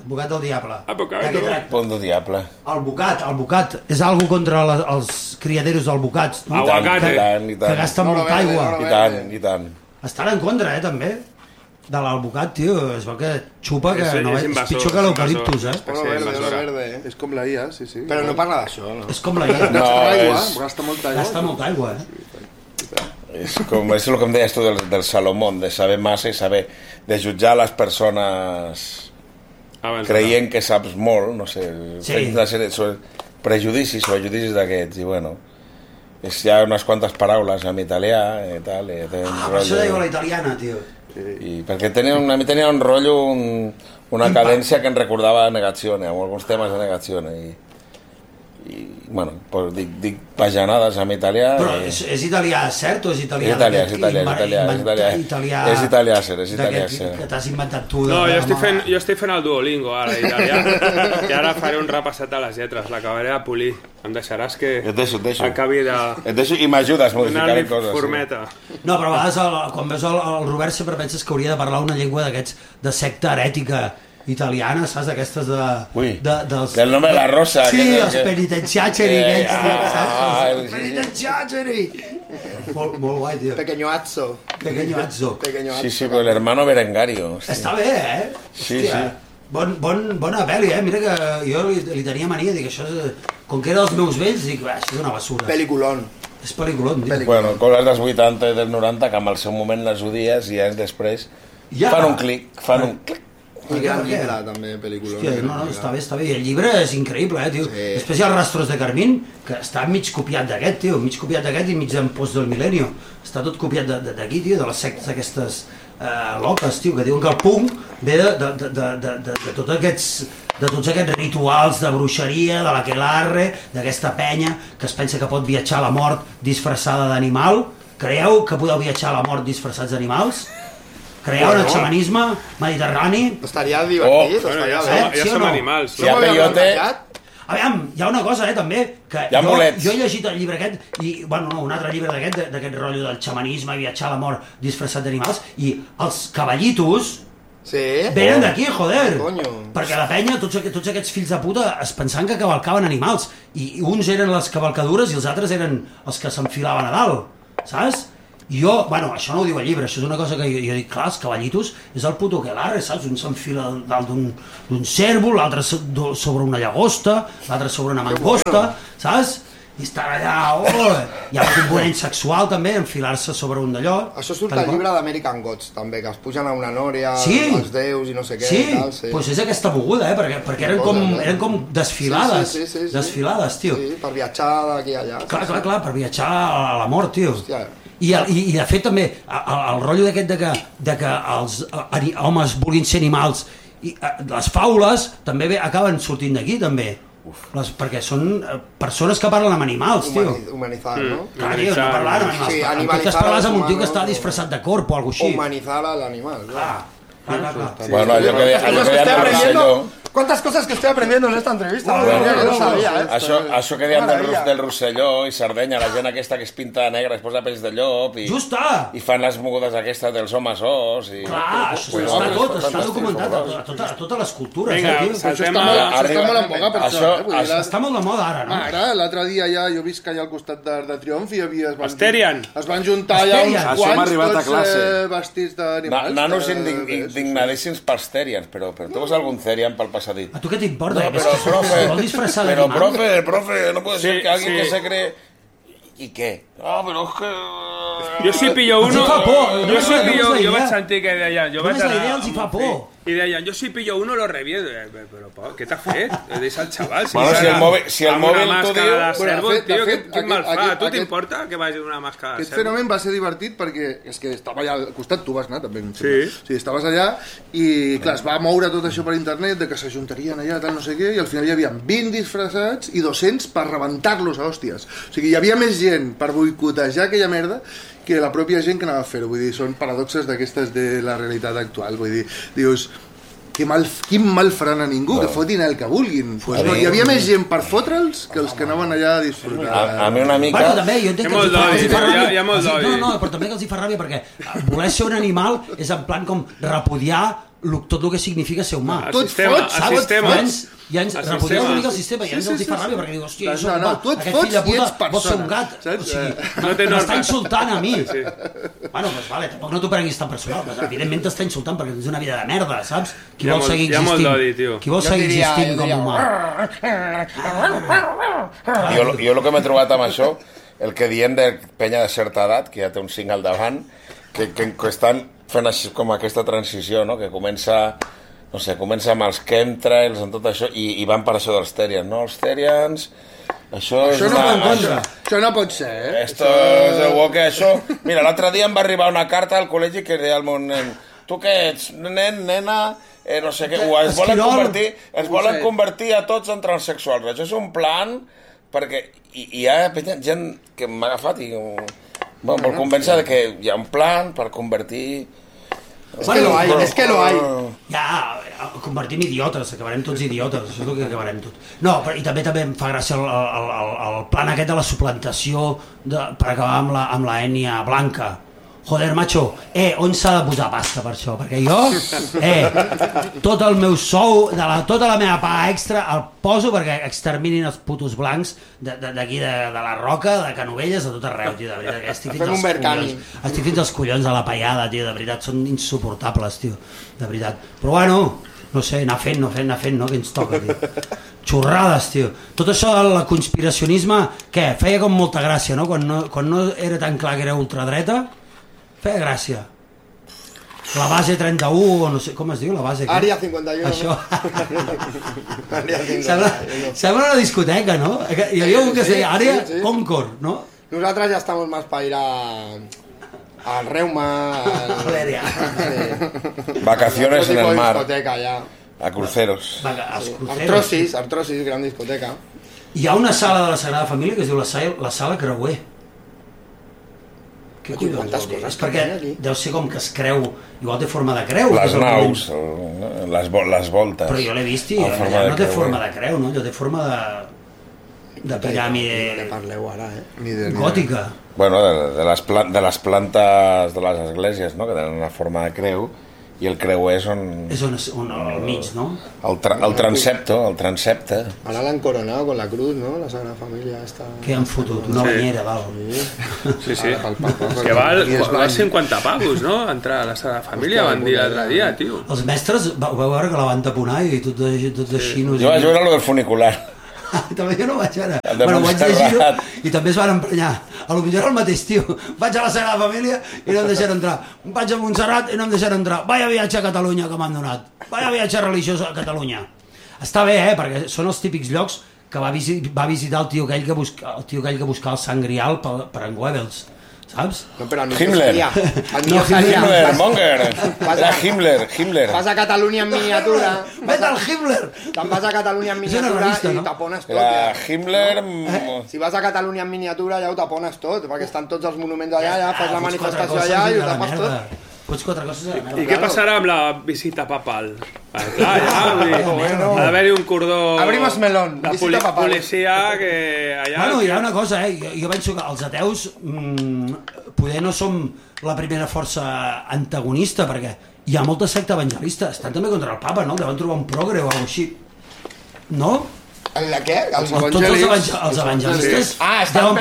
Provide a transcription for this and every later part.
Bocat del diable. Pont del diable. El bocat és algo contra els criaderos del bocat. Aguacate. Que gasten molta aigua. I tant. Estan en contra, també, de l'albocat, tio. Es veu que xupa, que és pitjor que l'eucaliptus, Oro verde. És com la IA, sí. Però no parla d'això, no? És com la IA. Gasta molta aigua. Gasta molta aigua, És el que em deies tu del Salomón, de saber massa i saber de jutjar les persones creient que saps molt, no sé, prejudicis d'aquests, i bueno, hi ha unes quantes paraules en italià i tal. Per això diu la italiana, tio. I perquè a mi tenia un rotllo, una cadència que em recordava Negazione, amb alguns temes de Negazione, i bueno, dic pajanades en italià. Però és italià cert o és italià? És italià cert. Que t'has inventat tu. No, jo estic fent el Duolingo ara, italià, i ara faré un repassat de les lletres, l'acabaré de polir. Em deixaràs que acabi de... Et deixo i m'ajudes modificant coses. Formeta. No, però a vegades quan veus el Robert sempre penses que hauria de parlar una llengua d'aquests de secta herètica italiana, saps? Aquestes del nome de la rosa. Sí, els penitenciaceri aquests, saps? Els penitenciaceri! Molt guai, tio. Pequeño Azzo. Sí, però l'hermano Berengario. Està bé, Sí. Bona pel·li, mira que jo li tenia mania, dic, això és... Com que era dels meus vells, dic, això és una basura. Peliculón. És pel·liculón, dic. Bueno, coses dels 80 i dels 90 que amb el seu moment les odies i anys després fan un clic. I gran llibre, també, pel·lícula. Hòstia, no, està bé. I el llibre és increïble, tio. Després hi ha el Rastros de Carmín, que està mig copiat d'aquest, tio. Mig copiat d'aquest i mig en Post del Milenio. Està tot copiat d'aquí, tio, de les sectes aquestes loques, tio, que diuen que el punk ve de tots aquests rituals de bruixeria, de l'aquelarre, d'aquesta penya que es pensa que pot viatjar a la mort disfressada d'animal. Creieu que podeu viatjar a la mort disfressats d'animals? Creieu en el xamanisme mediterrani? Estaria divertit, estaria bé. Ja som animals. Hi ha peyote. Aviam, hi ha una cosa, també, que jo he llegit el llibre aquest, i, bueno, no, un altre llibre d'aquest rotllo del xamanisme i viatjar a la mort disfressat d'animals, i els cavallitos venen d'aquí, joder, perquè la penya, tots aquests fills de puta es pensaven que cavalcaven animals, i uns eren les cavalcadures i els altres eren els que s'enfilaven a dalt, saps? I jo, bueno, això no ho diu el llibre, això és una cosa que jo dic, clar, els cavallitos és el puto aquelarre, saps? Un s'enfila dalt d'un cèrvol, l'altre sobre una llagosta, l'altre sobre una mangosta, saps? I estan allà, hi ha un component sexual també, enfilar-se sobre un d'allò. Això surt al llibre d'American Gods, també, que es pugen a una nòria, els déus i no sé què. Sí, doncs és aquesta moguda, perquè eren com desfilades, tio. Sí, per viatjar d'aquí a allà. Clar, per viatjar a la mort, tio. I de fet també el rotllo d'aquest de que els homes vulguin ser animals, i les faules també acaben sortint d'aquí també, perquè són persones que parlen amb animals, tio. Humanitzar, no? Clar, tio, no parlar amb animals. En tot cas parles amb un tio que està disfressat de corp o alguna cosa així. Humanitzar l'animal. Clar. Bueno, allò que deia el Rosselló. ¿Cuántas cosas que estoy aprendiendo en esta entrevista? No sabia, Això que deien del Rosselló i Sardenya, la gent aquesta que es pinta de negre, es posa pells de llop i fan les mogudes aquestes dels homes os. Clar, això està documentat a totes les cultures. Vinga, això està molt en boga per això. Està molt de moda ara, no? Ara, l'altre dia ja, jo visc allà al costat de Triomf i Asterian. Es van juntar allà uns quants tots vestits d'animals. Nanos indignadíssims per Asterians, però tu veus algun Therian pel passadit? A tu què t'importa? Pero profe, no puede ser que alguien que se cree... ¿Y qué? Ah, pero es que... Jo si pillo uno... Jo vaig sentir que deien... Només la idea els hi fa por. I deien, jo si pillo uno lo reviento. Però, Pau, què t'ha fet? Deixa el xaval. Si el mòbil t'ho diu... Quin mal fa? A tu t'importa que vagi una màscara de cèrvol? Aquest fenomen va ser divertit perquè és que estava allà al costat, tu vas anar també. Sí, estaves allà i, clar, es va moure tot això per internet, de que s'ajuntarien allà, tal, no sé què, i al final hi havia 20 disfressats i 200 per rebentar-los a hòsties. O sigui, hi havia més gent per boicotejar aquella merda que la pròpia gent que anava a fer-ho. Vull dir, són paradoxes d'aquestes de la realitat actual. Vull dir, dius, quin mal faran a ningú, que fotin el que vulguin. Pues no, hi havia més gent per fotre'ls que els que anaven allà a disfrutar. A mi una mica... Bueno, també, jo entenc que els hi fa ràbia. Hi ha molt d'odi. No, però també que els hi fa ràbia perquè voler ser un animal és en plan com repudiar tot el que significa ser humà. El sistema. I ens repudieu una mica el sistema, i ens els hi fa ràbia, perquè diu, hòstia, jo soc tu et fots i ets persona. Vols ser un gat. O sigui, m'està insultant a mi. Bueno, doncs vale, tampoc no t'ho prenguis tan personal, però evidentment t'està insultant perquè tens una vida de merda, saps? Qui vol seguir existint? Hi ha molt d'odi, tio. Qui vol seguir existint com humà? Jo el que m'he trobat amb això, el que diem de penya de certa edat, que ja té un 5 al davant, que estan fent així com aquesta transició, no? Que comença amb els chemtrails, amb tot això, i van per això dels Therians, no? Els Therians... Això no pot ser, eh? Esto és el que això... Mira, l'altre dia em va arribar una carta al col·legi que deia al meu nen, tu què ets, nen, nena, no sé què, es volen convertir a tots en transsexuals. Això és un plan, perquè hi ha gent que m'ha agafat i vol convèncer de que hi ha un plan per convertir... Es que lo hay. Ja, convertim idiotes, acabarem tots idiotes, això és el que acabarem tot. No, i també em fa gràcia el plan aquest de la suplantació per acabar amb la ètnia blanca. Joder, macho, on s'ha de posar pasta per això? Perquè jo, tot el meu sou, tota la meva paga extra, el poso perquè exterminin els putos blancs d'aquí, de la Roca, de Canovelles, de tot arreu, tio, de veritat. Estic fins als collons de la paiada, tio, de veritat, són insuportables, tio, de veritat. Però bueno, no sé, anar fent, no? Que ens toca, tio. Xorrades, tio. Tot això del conspiracionisme, què? Feia com molta gràcia, no? Quan no era tan clar que era ultradreta, feia gràcia. La base 31, o no sé, com es diu la base? Àrea 51. Això. Sembla una discoteca, no? Hi havia un que es deia Àrea Concord, ¿no? Nosotros ya estamos más para ir al Reuma, vacaciones en el mar, ya. A cruceros. Artrosis, gran discoteca. Hi ha una sala de la Sagrada Família que es diu la Sala Creuer. Quantes coses és perquè deu ser com que es creu, igual té forma de creu, les naus, les voltes, però jo l'he vist i no té forma de creu, no? Allò té forma de piràmide gòtica. Bueno, de les plantes de les esglésies, no? Que tenen una forma de creu, i el creuer és on al mig, no? El transepte. Ara l'han coronado con la cruz, ¿no? La Sagrada Familia esta... Que han fotut? Una banyera, val. Sí. Que val 50 pavos, no? Entrar a la Sagrada Família, van dir l'altre dia, tio. Els mestres, vau veure que la van taponar i tot així... Jo vaig veure lo del funicular. També jo no vaig veure. Bueno, vaig llegir-ho i també es van emprenyar. A lo millor era el mateix, tio. Vaig a la Sagrada Família i no em deixaran entrar. Vaig a Montserrat i no em deixaran entrar. Vaya viatge a Catalunya que m'han donat. Vaya viatge religiós a Catalunya. Està bé, perquè són els típics llocs que va visitar el tio aquell que buscava el Sant Grial per en Goebbels. ¿Sabes? No, pero Himmler. Himmler, Monger. Era Himmler. Vas a Catalunya en miniatura. Ves al Himmler. Te'n vas a Catalunya en miniatura i tapones tot. Era Himmler... Si vas a Catalunya en miniatura ja ho tapones tot, perquè estan tots els monuments allà, ja fas la manifestació allà i ho tapes tot. Pots 4 coses a la merda. I què passarà amb la visita papal? Clar, ja, ha d'haver-hi un cordó... Abrimos melón, visita papal. Policia que allà... Bueno, hi ha una cosa, jo penso que els ateus poder no som la primera força antagonista, perquè hi ha molta secta evangelista, estan també contra el papa, no? Deuen trobar un progre o alguna cosa així, no? La què? Els evangelistes deuen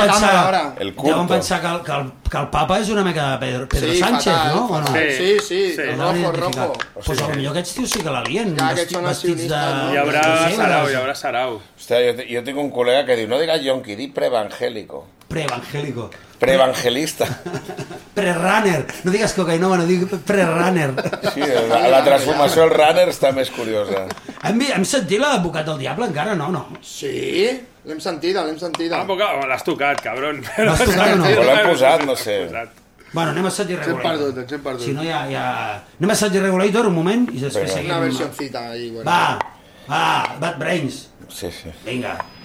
pensar que el papa és una mica Pedro Sánchez, no? ¿O no? Sí, rojo. Pues potser aquests tios sí que l'alien, vestits de... Hi haurà sarau. Hòstia, jo tinc un col·lega que diu, no digues yonqui, di preevangélico. Preevangelista. Pre-runner. No digues cocaïnoma, no digues pre-runner. Sí, la transformació del runner està més curiosa. Hem sentit l'advocat del diable encara, no? Sí, l'hem sentida. L'has tocat, cabron. L'has tocat o no? O l'hem posat, no sé. Bueno, anem a Set Regulator. Ens hem perdut. Si no, ja... Anem a Set Regulator un moment i després seguim. Una versioncita ahí. Va, Bad Brains. Sí. Vinga.